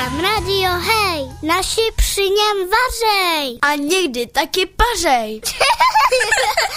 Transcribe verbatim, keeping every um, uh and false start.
Poslouchám Radio Hej, naši při něm vařej. A někdy taky pařej.